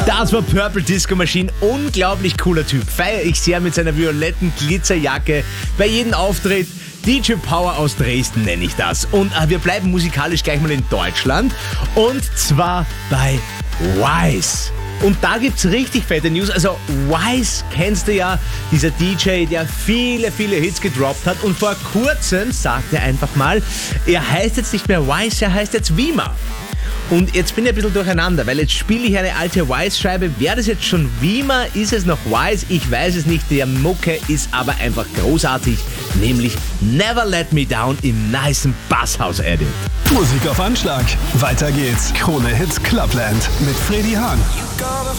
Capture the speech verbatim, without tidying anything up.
Das war Purple Disco Machine. Unglaublich cooler Typ. Feiere ich sehr mit seiner violetten Glitzerjacke. Bei jedem Auftritt D J Power aus Dresden nenne ich das. Und äh, wir bleiben musikalisch gleich mal in Deutschland. Und zwar bei Wise. Und da gibt's richtig fette News. Also Wise kennst du ja, dieser D J, der viele, viele Hits gedroppt hat. Und vor kurzem sagte er einfach mal, er heißt jetzt nicht mehr Wise, er heißt jetzt Wima. Und jetzt bin ich ein bisschen durcheinander, weil jetzt spiele ich eine alte Wise-Scheibe. Wäre das jetzt schon Wima? Ist es noch Wise? Ich weiß es nicht. Der Mucke ist aber einfach großartig. Nämlich Never Let Me Down im nicen Basshouse-Edit. Musik auf Anschlag. Weiter geht's. Krone Hits Clubland mit Freddy Hahn.